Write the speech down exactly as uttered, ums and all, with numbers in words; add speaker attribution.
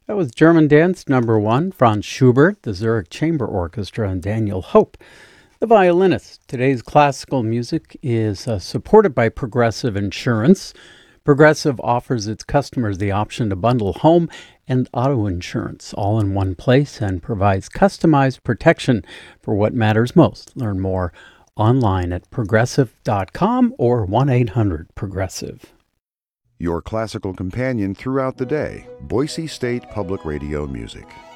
Speaker 1: That was German Dance Number One, Franz Schubert, the Zurich Chamber Orchestra, and Daniel Hope, the violinist. Today's classical music is uh, supported by Progressive Insurance. Progressive offers its customers the option to bundle home and auto insurance all in one place and provides customized protection for what matters most. Learn more online at progressive dot com or one eight hundred progressive.
Speaker 2: Your classical companion throughout the day, Boise State Public Radio Music.